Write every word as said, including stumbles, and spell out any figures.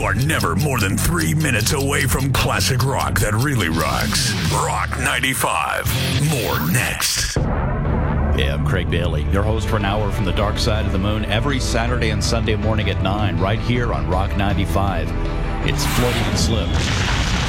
are never more than three minutes away from classic rock that really rocks. Rock ninety-five. More next. Yeah, I'm Craig Bailey, your host for an hour from the dark side of the moon every Saturday and Sunday morning at nine, right here on Rock ninety-five. It's Floating and Slim.